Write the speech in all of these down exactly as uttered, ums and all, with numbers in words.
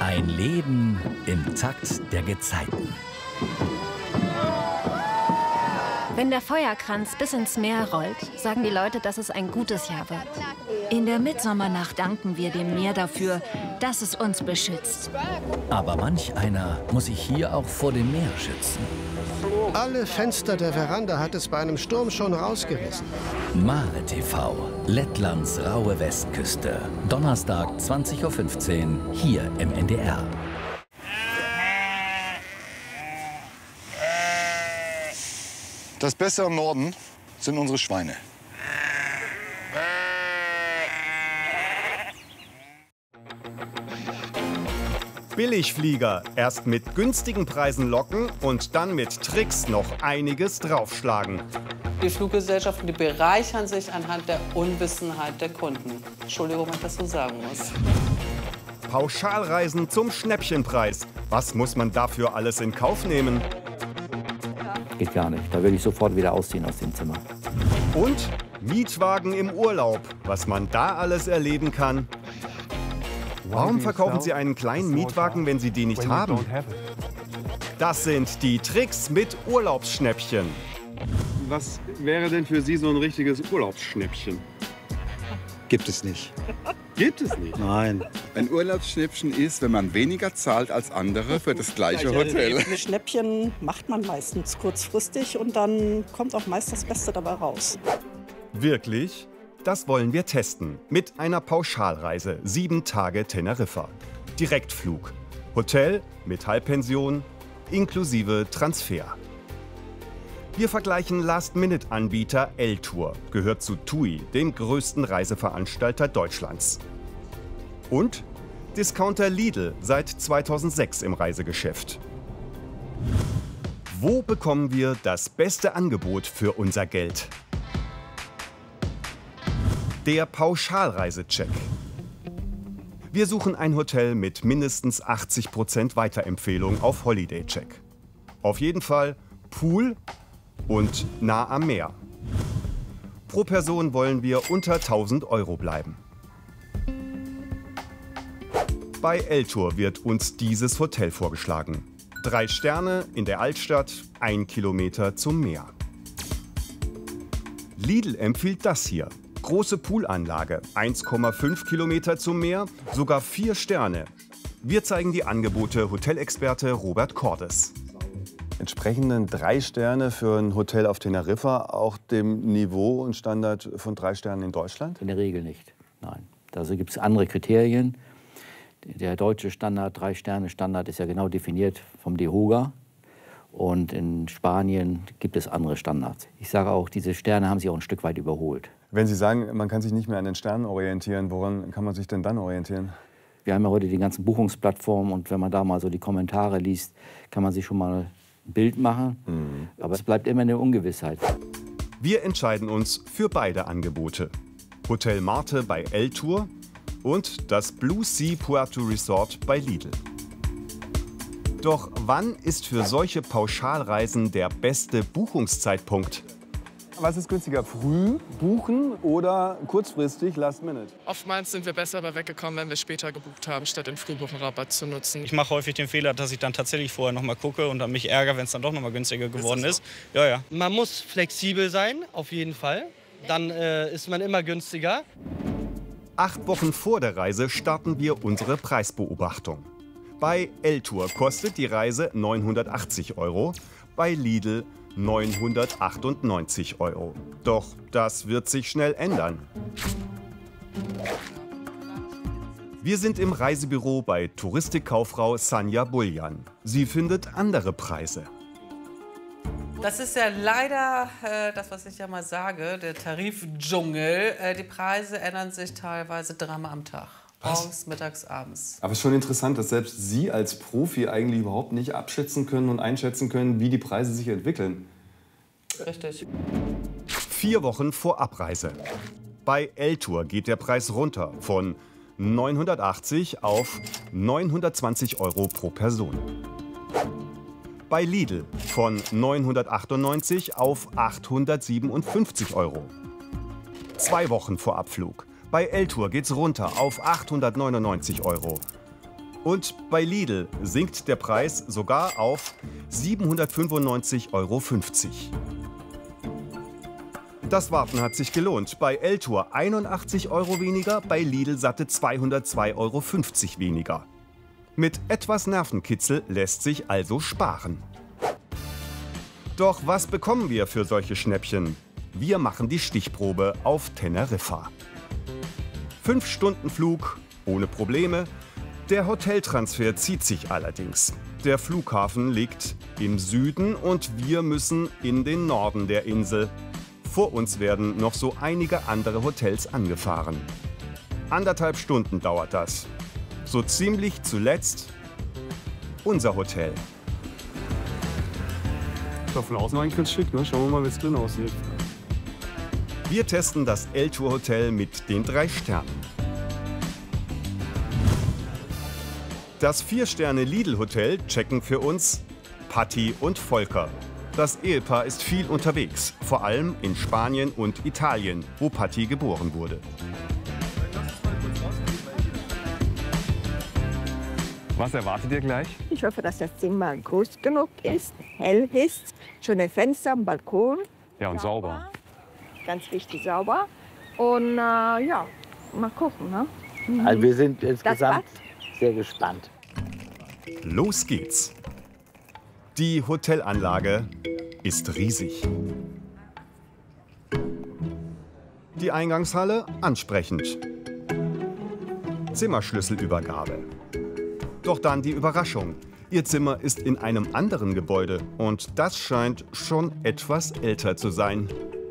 Ein Leben im Takt der Gezeiten. Wenn der Feuerkranz bis ins Meer rollt, sagen die Leute, dass es ein gutes Jahr wird. In der Mitsommernacht danken wir dem Meer dafür, dass es uns beschützt. Aber manch einer muss sich hier auch vor dem Meer schützen. Alle Fenster der Veranda hat es bei einem Sturm schon rausgerissen. Mare T V, Lettlands raue Westküste. Donnerstag zwanzig Uhr fünfzehn, hier im N D R. Das Beste am Norden sind unsere Schweine. Billigflieger. Erst mit günstigen Preisen locken und dann mit Tricks noch einiges draufschlagen. Die Fluggesellschaften, die bereichern sich anhand der Unwissenheit der Kunden. Entschuldigung, wenn ich das so sagen muss. Pauschalreisen zum Schnäppchenpreis. Was muss man dafür alles in Kauf nehmen? Geht gar nicht. Da würde ich sofort wieder ausziehen aus dem Zimmer. Und Mietwagen im Urlaub. Was man da alles erleben kann. Warum verkaufen Sie einen kleinen Mietwagen, wenn Sie den nicht haben? Das sind die Tricks mit Urlaubsschnäppchen. Was wäre denn für Sie so ein richtiges Urlaubsschnäppchen? Gibt es nicht. Gibt es nicht? Nein. Ein Urlaubsschnäppchen ist, wenn man weniger zahlt als andere für das gleiche Hotel. Ein Schnäppchen macht man meistens kurzfristig und dann kommt auch meist das Beste dabei raus. Wirklich? Das wollen wir testen. Mit einer Pauschalreise. Sieben Tage Teneriffa. Direktflug. Hotel mit Halbpension inklusive Transfer. Wir vergleichen Last-Minute-Anbieter L-Tour, gehört zu TUI, dem größten Reiseveranstalter Deutschlands. Und Discounter Lidl, seit zweitausendsechs im Reisegeschäft. Wo bekommen wir das beste Angebot für unser Geld? Der Pauschalreisecheck. Wir suchen ein Hotel mit mindestens achtzig Prozent Weiterempfehlung auf Holidaycheck. Auf jeden Fall Pool und nah am Meer. Pro Person wollen wir unter tausend Euro bleiben. Bei L-Tour wird uns dieses Hotel vorgeschlagen. Drei Sterne in der Altstadt, ein Kilometer zum Meer. Lidl empfiehlt das hier. Große Poolanlage, eins Komma fünf Kilometer zum Meer, sogar vier Sterne. Wir zeigen die Angebote Hotelexperte Robert Cordes. Entsprechenden drei Sterne für ein Hotel auf Teneriffa auch dem Niveau und Standard von drei Sternen in Deutschland? In der Regel nicht, nein. Also gibt es andere Kriterien. Der deutsche Standard, Drei-Sterne-Standard, ist ja genau definiert vom DEHOGA. Und in Spanien gibt es andere Standards. Ich sage auch, diese Sterne haben sich auch ein Stück weit überholt. Wenn Sie sagen, man kann sich nicht mehr an den Sternen orientieren, woran kann man sich denn dann orientieren? Wir haben ja heute die ganzen Buchungsplattformen und wenn man da mal so die Kommentare liest, kann man sich schon mal ein Bild machen. Mhm. Aber es bleibt immer eine Ungewissheit. Wir entscheiden uns für beide Angebote. Hotel Marte bei L-Tour und das Blue Sea Puerto Resort bei Lidl. Doch wann ist für solche Pauschalreisen der beste Buchungszeitpunkt? Was ist günstiger, früh buchen oder kurzfristig, last minute? Oftmals sind wir besser dabei weggekommen, wenn wir später gebucht haben, statt den Frühbuchenrabatt zu nutzen. Ich mache häufig den Fehler, dass ich dann tatsächlich vorher noch mal gucke und dann mich ärgere, wenn es dann doch noch mal günstiger geworden ist. ist. Ja, ja. Man muss flexibel sein, auf jeden Fall. Dann äh, ist man immer günstiger. Acht Wochen vor der Reise starten wir unsere Preisbeobachtung. Bei L-Tour kostet die Reise neunhundertachtzig Euro, bei Lidl neunhundertachtundneunzig Euro. Doch das wird sich schnell ändern. Wir sind im Reisebüro bei Touristikkauffrau Sanja Buljan. Sie findet andere Preise. Das ist ja leider äh, das, was ich ja mal sage, der Tarifdschungel. Äh, die Preise ändern sich teilweise dreimal am Tag. Morgens, mittags, abends. Aber es ist schon interessant, dass selbst Sie als Profi eigentlich überhaupt nicht abschätzen können und einschätzen können, wie die Preise sich entwickeln. Richtig. Vier Wochen vor Abreise. Bei L-Tour geht der Preis runter von neunhundertachtzig auf neunhundertzwanzig Euro pro Person. Bei Lidl von neunhundertachtundneunzig auf achthundertsiebenundfünfzig Euro. Zwei Wochen vor Abflug. Bei L-Tour geht's runter auf achthundertneunundneunzig Euro. Und bei Lidl sinkt der Preis sogar auf siebenhundertfünfundneunzig Euro fünfzig. Das Warten hat sich gelohnt. Bei Eltour einundachtzig Euro weniger, bei Lidl satte zweihundertzwei Euro fünfzig weniger. Mit etwas Nervenkitzel lässt sich also sparen. Doch was bekommen wir für solche Schnäppchen? Wir machen die Stichprobe auf Teneriffa. Fünf Stunden Flug, ohne Probleme. Der Hoteltransfer zieht sich allerdings. Der Flughafen liegt im Süden und wir müssen in den Norden der Insel. Vor uns werden noch so einige andere Hotels angefahren. Anderthalb Stunden dauert das. So ziemlich zuletzt unser Hotel. Das von außen eigentlich ganz schick, ne? Schauen wir mal, wie es drin aussieht. Wir testen das Eltour Hotel mit den drei Sternen. Das Vier-Sterne-Lidl-Hotel checken für uns Patti und Volker. Das Ehepaar ist viel unterwegs, vor allem in Spanien und Italien, wo Patti geboren wurde. Was erwartet ihr gleich? Ich hoffe, dass das Zimmer groß genug ist, hell ist, schöne Fenster am Balkon. Ja, und sauber. Ganz wichtig, sauber. Und äh, ja, mal gucken. Ne? Mhm. Also wir sind insgesamt sehr gespannt. Los geht's. Die Hotelanlage ist riesig. Die Eingangshalle ansprechend. Zimmerschlüsselübergabe. Doch dann die Überraschung. Ihr Zimmer ist in einem anderen Gebäude und das scheint schon etwas älter zu sein.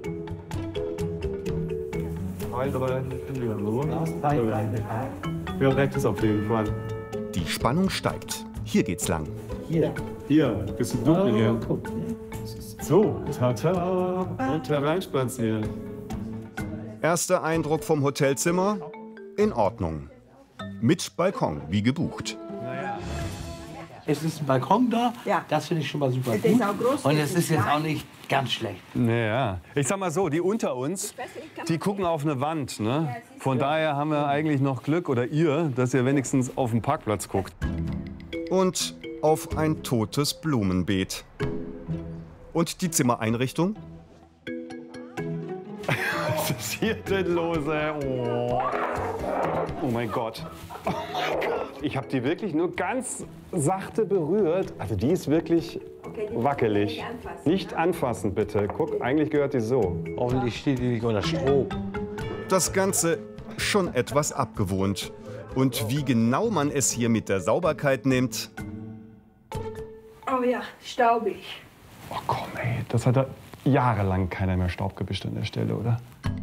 Ja, recht ist auf jeden Fall. Die Spannung steigt. Hier geht's lang. Hier. Hier, bisschen dunkel hier. So, tata. Und hereinspazieren. Erster Eindruck vom Hotelzimmer? In Ordnung. Mit Balkon, wie gebucht. Es ist ein Balkon da, ja. Das finde ich schon mal super Es gut. ist auch groß, Und es es ist ist jetzt klein. auch nicht ganz schlecht. Naja, ich sag mal so, die unter uns, die gucken auf eine Wand. Ne? Von daher haben wir eigentlich noch Glück, oder ihr, dass ihr wenigstens auf den Parkplatz guckt. Und auf ein totes Blumenbeet. Und die Zimmereinrichtung? Was ist hier denn los, ey? Oh. Oh mein Gott. Oh mein Gott. Ich habe die wirklich nur ganz sachte berührt. Also die ist wirklich wackelig. Nicht anfassen, Nicht anfassen, bitte. Guck, eigentlich gehört die so. Hoffentlich steht die nicht unter Strom. Das Ganze schon etwas abgewohnt. Und wie genau man es hier mit der Sauberkeit nimmt? Oh ja, staubig. Oh komm, ey. Das hat da jahrelang keiner mehr Staub gewischt an der Stelle, oder?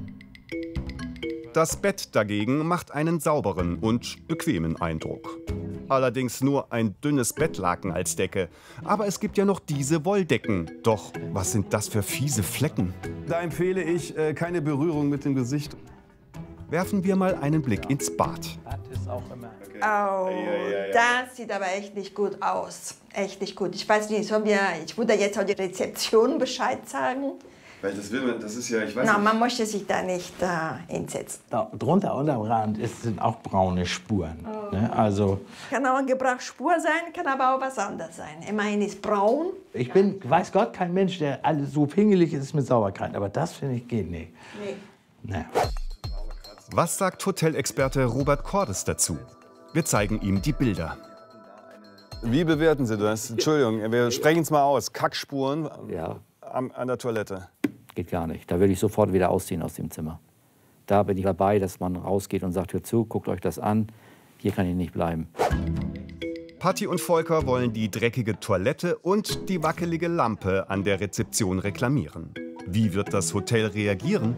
Das Bett dagegen macht einen sauberen und bequemen Eindruck. Allerdings nur ein dünnes Bettlaken als Decke. Aber es gibt ja noch diese Wolldecken. Doch was sind das für fiese Flecken? Da empfehle ich äh, keine Berührung mit dem Gesicht. Werfen wir mal einen Blick ins Bad. Oh, das sieht aber echt nicht gut aus. Echt nicht gut. Ich weiß nicht, sollen wir, ich würde jetzt auch die Rezeption Bescheid sagen. Weil das will man, das ist ja, ich weiß Na, nicht. man möchte sich da nicht äh, hinsetzen. Da, drunter unterm Rand ist, sind auch braune Spuren. Oh. Ne? Also Kann auch eine Gebrauchsspur sein, kann aber auch was anderes sein. Immerhin ist braun. ich bin, weiß Gott, kein Mensch, der alles so pingelig ist mit Sauberkeit. Aber das finde ich geht nicht. Nee. Nee. Was sagt Hotelexperte Robert Cordes dazu? Wir zeigen ihm die Bilder. Wie bewerten Sie das? Entschuldigung, wir sprechen es mal aus. Kackspuren Ja. an, an der Toilette. Geht gar nicht. Da würde ich sofort wieder ausziehen aus dem Zimmer. Da bin ich dabei, dass man rausgeht und sagt, hört zu, guckt euch das an. Hier kann ich nicht bleiben. Patti und Volker wollen die dreckige Toilette und die wackelige Lampe an der Rezeption reklamieren. Wie wird das Hotel reagieren?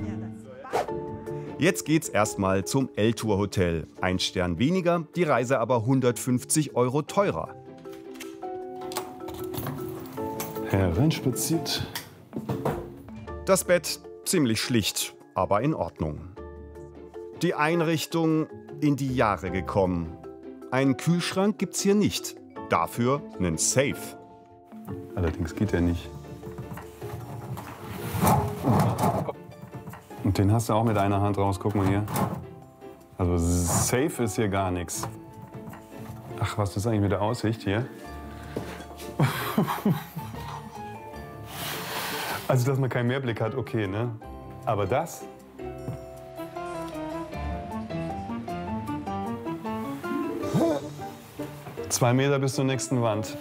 Jetzt geht's erstmal zum Eltour Hotel. Ein Stern weniger, die Reise aber hundertfünfzig Euro teurer. Hereinspaziert. Das Bett ziemlich schlicht, aber in Ordnung. Die Einrichtung in die Jahre gekommen. Einen Kühlschrank gibt's hier nicht. Dafür einen Safe. Allerdings geht er nicht. Und den hast du auch mit einer Hand raus. Guck mal hier. Also safe ist hier gar nichts. Ach, was ist eigentlich mit der Aussicht hier? Also, dass man keinen Meerblick hat, okay, ne? Aber das? Zwei Meter bis zur nächsten Wand.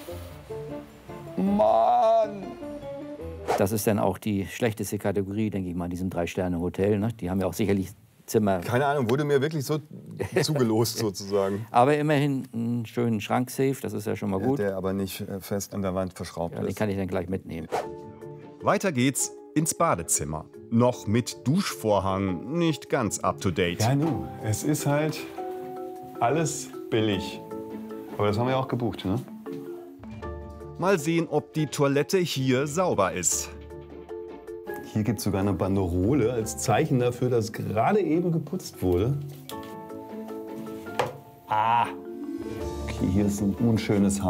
Mann! Das ist dann auch die schlechteste Kategorie, denke ich mal, in diesem Drei-Sterne-Hotel. Ne? Die haben ja auch sicherlich Zimmer. Keine Ahnung, wurde mir wirklich so zugelost sozusagen. Aber immerhin einen schönen Schranksafe, das ist ja schon mal gut. Der aber nicht fest an der Wand verschraubt ja, ist. Den kann ich dann gleich mitnehmen. Weiter geht's ins Badezimmer. Noch mit Duschvorhang, nicht ganz up to date. Ja, nu, es ist halt alles billig. Aber das haben wir ja auch gebucht, ne? Mal sehen, ob die Toilette hier sauber ist. Hier gibt es sogar eine Banderole als Zeichen dafür, dass gerade eben geputzt wurde. Ah! Okay, hier ist ein unschönes Haar.